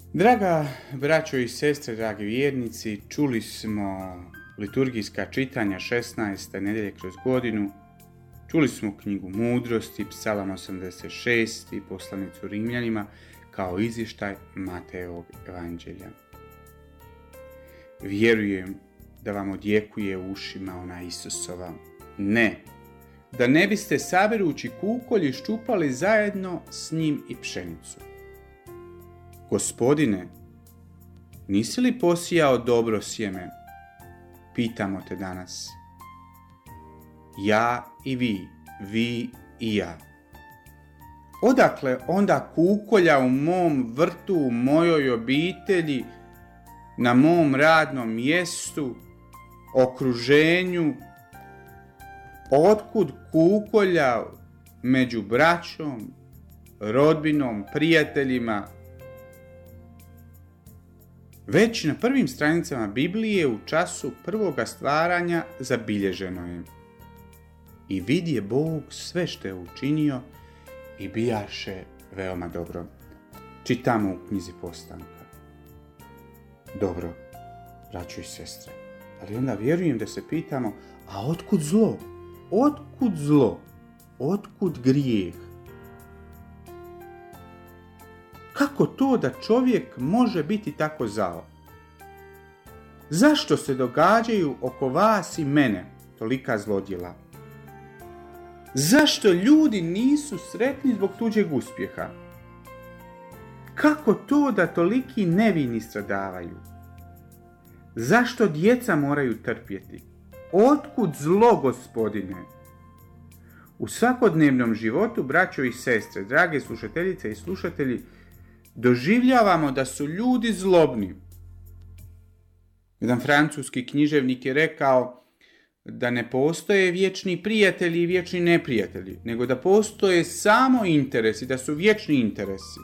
Draga braćo i sestre, dragi vjernici, čuli smo liturgijska čitanja 16. nedjelje kroz godinu, čuli smo knjigu Mudrosti, Psalam 86 i poslanicu Rimljanima kao izvještaj Matejevog evanđelja. Vjerujem da vam odjekuje u ušima ona Isusova ne, da ne biste saberući kukolj iščupali zajedno s njim i pšenicu. Gospodine, nisi li posijao dobro sjeme? Pitamo te danas. Ja i vi i ja. Odakle onda kukolja u mom vrtu, u mojoj obitelji, na mom radnom mjestu, okruženju? Otkud kukolja među braćom, rodbinom, prijateljima? Već na prvim stranicama Biblije u času prvoga stvaranja zabilježeno je: i vidje Bog sve što je učinio i bijaše veoma dobro. Čitamo u knjizi Postanka. Dobro, braćo i sestre, ali onda vjerujem da se pitamo, a otkud zlo? Otkud zlo? Otkud grijeh? Kako to da čovjek može biti tako zao? Zašto se događaju oko vas i mene tolika zlodjela? Zašto ljudi nisu sretni zbog tuđeg uspjeha? Kako to da toliki nevini stradavaju? Zašto djeca moraju trpjeti? Otkud zlo, Gospodine? U svakodnevnom životu, braćo i sestre, drage slušateljice i slušatelji, doživljavamo da su ljudi zlobni. Jedan francuski književnik je rekao da ne postoje vječni prijatelji i vječni neprijatelji, nego da postoje samo interesi, da su vječni interesi.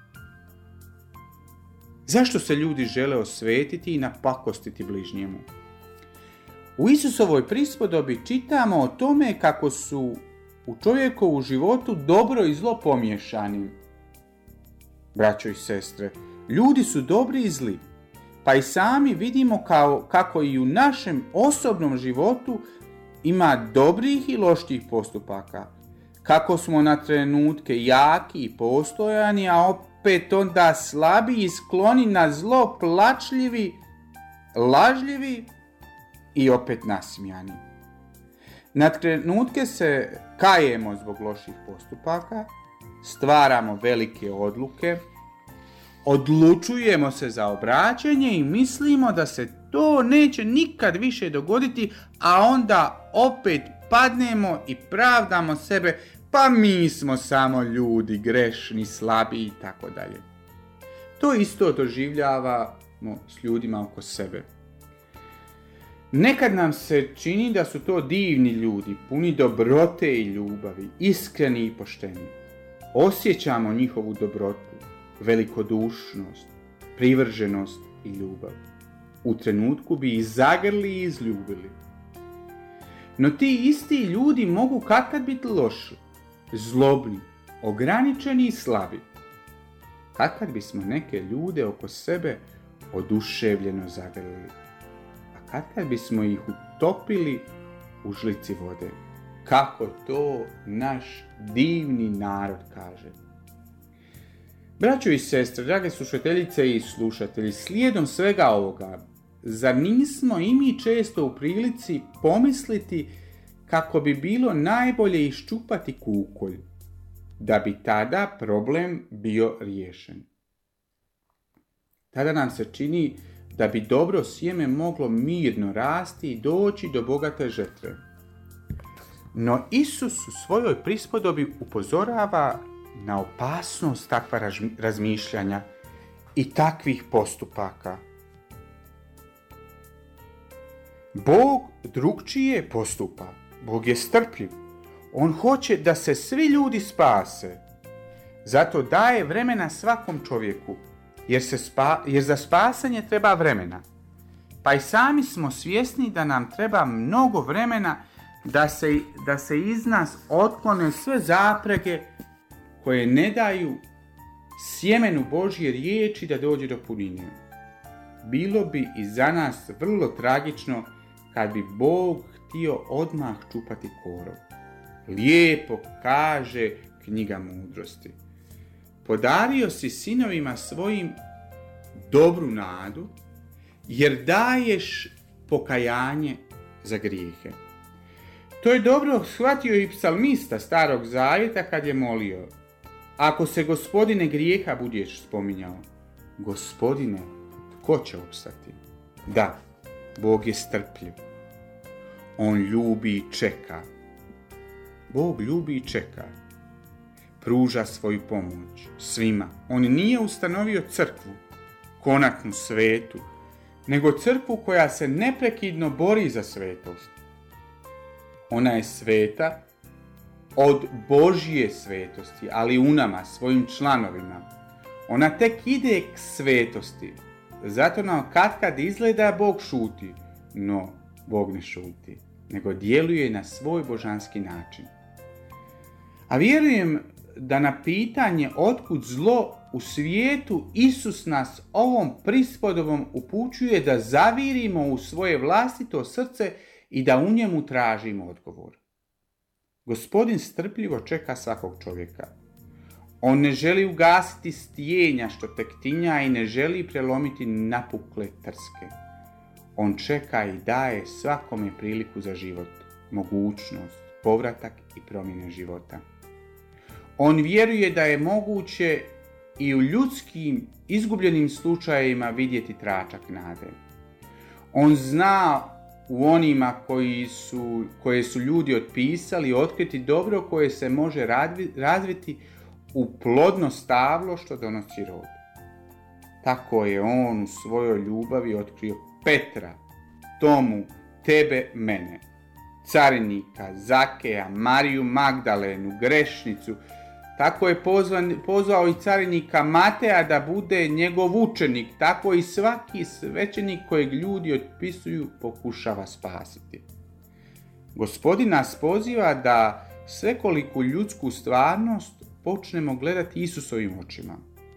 Zašto se ljudi žele osvetiti i napakostiti bližnjemu? U Isusovoj prispodobi čitamo o tome kako su u čovjekovu životu dobro i zlo pomiješani. Braćo i sestre, ljudi su dobri i zli, pa i sami vidimo kako i u našem osobnom životu ima dobrih i loših postupaka. Kako smo na trenutke jaki i postojani, a opet onda slabi i skloni na zlo, plačljivi, lažljivi i opet nasmijani. Na trenutke se kajemo zbog loših postupaka, stvaramo velike odluke, odlučujemo se za obraćanje i mislimo da se to neće nikad više dogoditi, a onda opet padnemo i pravdamo sebe, pa mi smo samo ljudi, grešni, slabi i tako dalje. To isto doživljavamo s ljudima oko sebe. Nekad nam se čini da su to divni ljudi, puni dobrote i ljubavi, iskreni i pošteni. Osjećamo njihovu dobrotu, velikodušnost, privrženost i ljubav. U trenutku bi ih zagrli i izljubili. No ti isti ljudi mogu katkad biti loši, zlobni, ograničeni i slabi. Katkad bismo neke ljude oko sebe oduševljeno zagrlili, a katkad bismo ih utopili u žlici vode. Kako to naš divni narod kaže. Braćo i sestre, drage slušateljice i slušatelji, slijedom svega ovoga, zar nismo i mi često u prilici pomisliti kako bi bilo najbolje iščupati kukolj, da bi tada problem bio riješen? Tada nam se čini da bi dobro sjeme moglo mirno rasti i doći do bogate žetve. No Isus u svojoj prispodobi upozorava na opasnost takva razmišljanja i takvih postupaka. Bog drukčije postupa. Bog je strpljiv. On hoće da se svi ljudi spase. Zato daje vremena svakom čovjeku, jer za spasanje treba vremena. Pa i sami smo svjesni da nam treba mnogo vremena da se iz nas otklone sve zapreke koje ne daju sjemenu Božje riječi da dođe do punine. Bilo bi i za nas vrlo tragično kad bi Bog htio odmah čupati korov. Lijepo kaže knjiga mudrosti. Podario si sinovima svojim dobru nadu, jer daješ pokajanje za grijehe. To je dobro shvatio i psalmista Starog Zavjeta kad je molio: ako se, Gospodine, grijeha budeš spominjao, Gospodine, tko će opstati? Da, Bog je strpljiv. On ljubi i čeka. Bog ljubi i čeka. Pruža svoju pomoć svima. On nije ustanovio crkvu, konatnu svetu, nego crkvu koja se neprekidno bori za svetost. Ona je sveta od Božje svetosti, ali u nama, svojim članovima. Ona tek ide k svetosti. Zato nam katkad izgleda Bog šuti, no Bog ne šuti, nego djeluje na svoj božanski način. A vjerujem da na pitanje otkud zlo u svijetu Isus nas ovom prispodobom upućuje da zavirimo u svoje vlastito srce i da u njemu tražimo odgovor. Gospodin strpljivo čeka svakog čovjeka. On ne želi ugasiti stijenja što tek tinja i ne želi prelomiti napukle trske. On čeka i daje svakome priliku za život, mogućnost, povratak i promjene života. On vjeruje da je moguće i u ljudskim izgubljenim slučajevima vidjeti tračak nade. On zna u onima koje su ljudi otpisali otkriti dobro koje se može razviti u plodno stablo što donosi rod. Tako je on u svojoj ljubavi otkrio Petra, Tomu, tebe, mene, carinika, Zakeja, Mariju Magdalenu, grešnicu. Tako je pozvao i carinika Mateja da bude njegov učenik. Tako i svaki svećenik kojeg ljudi otpisuju pokušava spasiti. Gospodin nas poziva da svekoliku ljudsku stvarnost počnemo gledati Isusovim očima.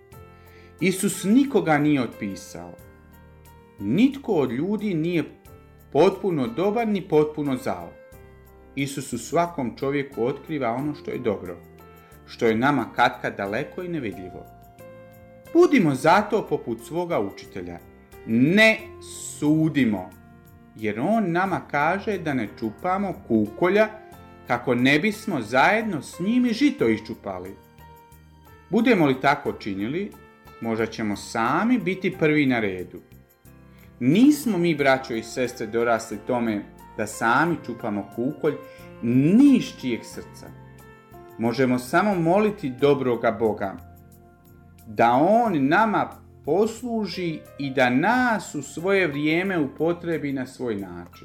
Isus nikoga nije otpisao. Nitko od ljudi nije potpuno dobar ni potpuno zao. Isus u svakom čovjeku otkriva ono što je dobro, što je nama katkad daleko i nevidljivo. Budimo zato poput svoga učitelja. Ne sudimo, jer on nama kaže da ne čupamo kukolja kako ne bismo zajedno s njim i žito iščupali. Budemo li tako činili, možda ćemo sami biti prvi na redu. Nismo mi, braćo i sestre, dorasli tome da sami čupamo kukolj ni iz čijeg srca. Možemo samo moliti dobroga Boga da On nama posluži i da nas u svoje vrijeme upotrebi na svoj način.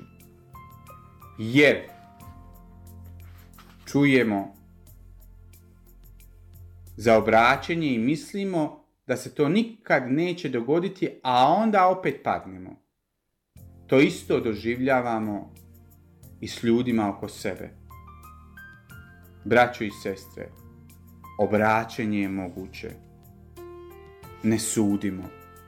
Jer čujemo za obraćenje i mislimo da se to nikad neće dogoditi, a onda opet padnemo. To isto doživljavamo i s ljudima oko sebe. Braćo i sestre, obraćenje je moguće. Ne sudimo.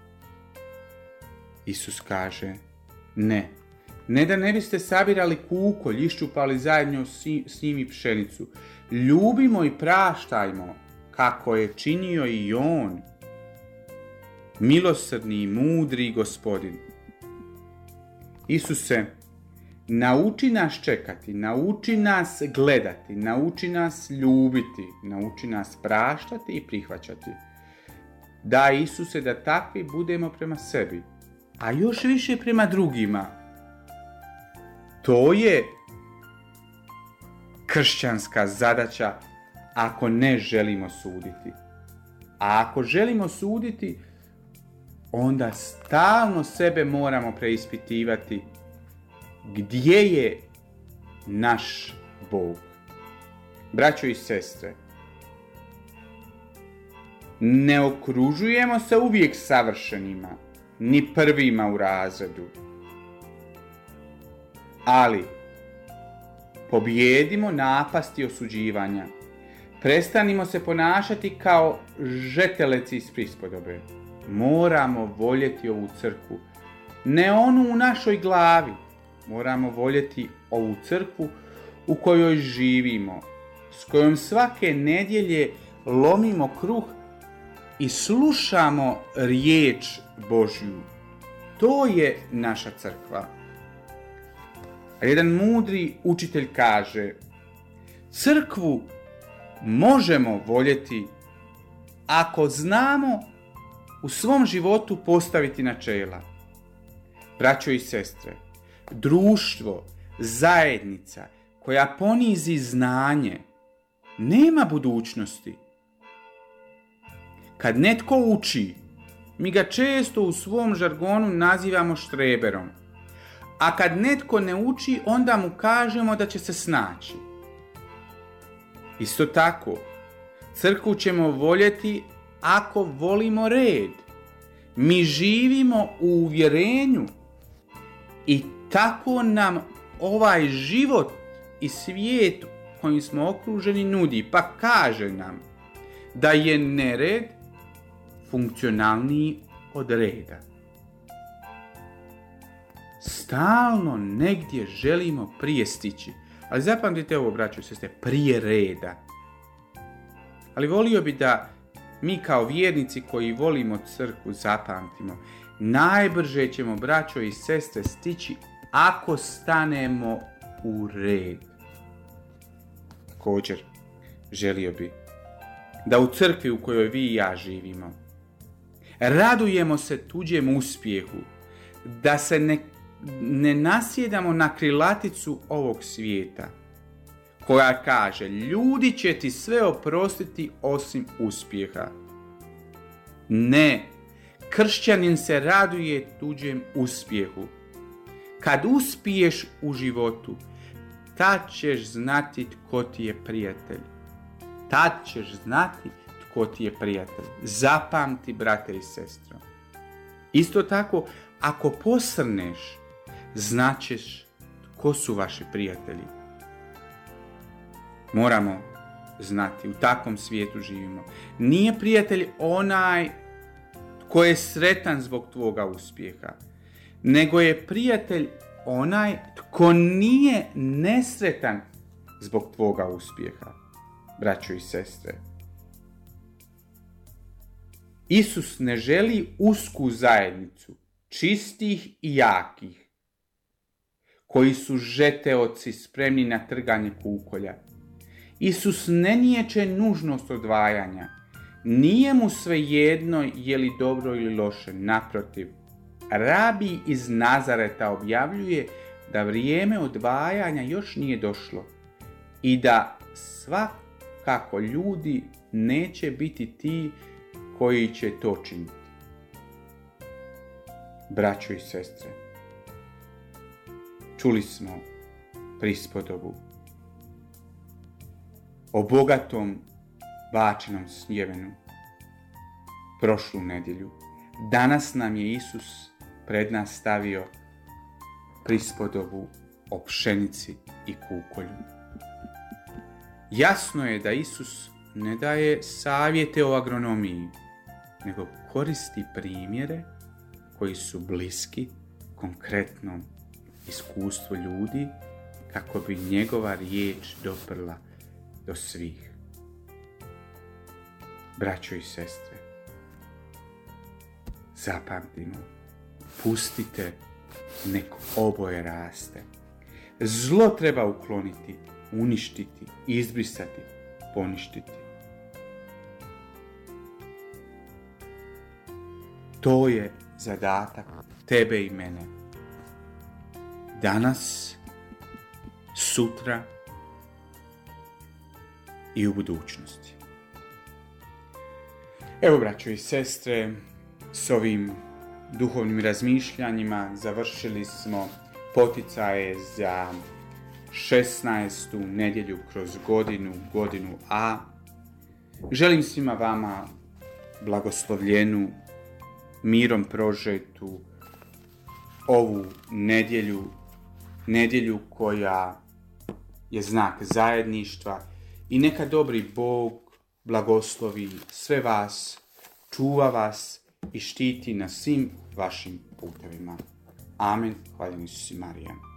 Isus kaže, ne da ne biste sabirali kukolj, iščupali zajedno s njim i pšenicu. Ljubimo i praštajmo, kako je činio i On. Milosrdni i mudri Gospodin. Isuse, nauči nas čekati, nauči nas gledati, nauči nas ljubiti, nauči nas praštati i prihvaćati. Daj, Isuse, da takvi budemo prema sebi, a još više prema drugima. To je kršćanska zadaća ako ne želimo suditi. A ako želimo suditi, onda stalno sebe moramo preispitivati gdje je naš Bog. Braćo i sestre, ne okružujemo se uvijek savršenima, ni prvima u razredu. Ali pobijedimo napasti osuđivanja. Prestanimo se ponašati kao žeteleci iz prispodobe. Moramo voljeti ovu crkvu. Ne onu u našoj glavi. Moramo voljeti ovu crkvu u kojoj živimo, s kojom svake nedjelje lomimo kruh i slušamo riječ Božju. To je naša crkva. A jedan mudri učitelj kaže: crkvu možemo voljeti ako znamo u svom životu postaviti načela. Braćo i sestre, društvo, zajednica koja ponizi znanje nema budućnosti. Kad netko uči, mi ga često u svom žargonu nazivamo štreberom. A kad netko ne uči, onda mu kažemo da će se snaći. Isto tako, crkvu ćemo voljeti ako volimo red. Mi živimo u uvjerenju i tako nam ovaj život i svijet kojim smo okruženi nudi, pa kaže nam da je nered funkcionalniji od reda. Stalno negdje želimo prije stići, ali zapamtite ovo, braćo i sestre, prije reda. Ali volio bi da mi kao vjernici koji volimo crkvu zapamtimo, najbrže ćemo, braćo i sestre, stići ako stanemo u red. Također, želio bi da u crkvi u kojoj vi i ja živimo radujemo se tuđem uspjehu, da se ne nasjedamo na krilaticu ovog svijeta koja kaže: ljudi će ti sve oprostiti osim uspjeha. Ne, kršćanin se raduje tuđem uspjehu. Kad uspiješ u životu, tad ćeš znati tko ti je prijatelj. Tad ćeš znati tko ti je prijatelj. Zapamti, brate i sestro. Isto tako, ako posrneš, znaćeš tko su vaši prijatelji. Moramo znati, u takvom svijetu živimo. Nije prijatelj onaj tko je sretan zbog tvoga uspjeha, nego je prijatelj onaj tko nije nesretan zbog tvoga uspjeha. Braćo i sestre, Isus ne želi usku zajednicu čistih i jakih, koji su žeteoci spremni na trganje kukolja. Isus ne niječe nužnost odvajanja. Nije mu svejedno je li dobro ili loše. Naprotiv, rabi iz Nazareta objavljuje da vrijeme odvajanja još nije došlo i da svakako ljudi neće biti ti koji će to činiti. Braćo i sestre, čuli smo prispodobu o bogatom bačenom sjemenu prošlu nedjelju. Danas nam je Isus pred nas stavio prispodobu o pšenici i kukolju. Jasno je da Isus ne daje savjete o agronomiji, nego koristi primjere koji su bliski konkretnom iskustvu ljudi kako bi njegova riječ doprla do svih. Braćo i sestre, zapamtimo, pustite nek oboje raste. Zlo treba ukloniti, uništiti, izbrisati, poništiti. To je zadatak tebe i mene. Danas, sutra i u budućnosti. Evo, braćo i sestre, s ovim duhovnim razmišljanjima završili smo poticaje za 16. nedjelju kroz godinu A. Želim svima vama blagoslovljenu, mirom prožetu ovu nedjelju koja je znak zajedništva I neka dobri Bog blagoslovi sve vas, čuva vas i štiti na svim vašim putevima. Amen. Hvala Isusi Marija.